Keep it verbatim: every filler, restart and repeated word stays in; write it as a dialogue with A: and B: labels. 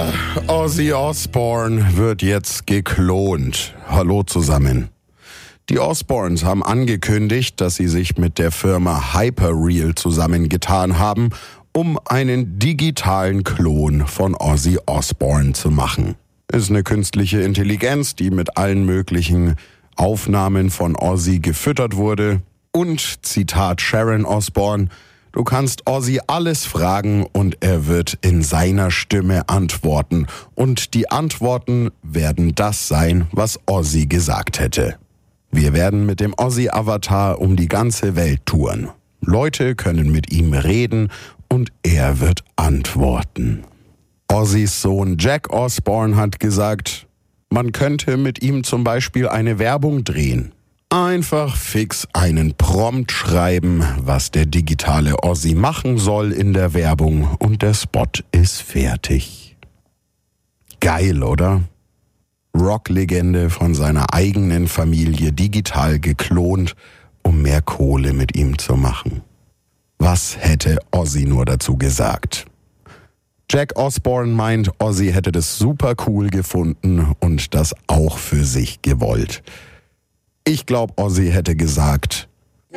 A: Ozzy Osbourne wird jetzt geklont. Hallo zusammen. Die Osbournes haben angekündigt, dass sie sich mit der Firma Hyperreal zusammengetan haben, um einen digitalen Klon von Ozzy Osbourne zu machen. Ist eine künstliche Intelligenz, die mit allen möglichen Aufnahmen von Ozzy gefüttert wurde. Und, Zitat Sharon Osbourne, du kannst Ozzy alles fragen und er wird in seiner Stimme antworten. Und die Antworten werden das sein, was Ozzy gesagt hätte. Wir werden mit dem Ozzy-Avatar um die ganze Welt touren. Leute können mit ihm reden und er wird antworten. Ozzys Sohn Jack Osbourne hat gesagt, man könnte mit ihm zum Beispiel eine Werbung drehen. Einfach fix einen Prompt schreiben, was der digitale Ozzy machen soll in der Werbung und der Spot ist fertig. Geil, oder? Rocklegende von seiner eigenen Familie digital geklont, um mehr Kohle mit ihm zu machen. Was hätte Ozzy nur dazu gesagt? Jack Osbourne meint, Ozzy hätte das super cool gefunden und das auch für sich gewollt. Ich glaube, Ozzy hätte gesagt,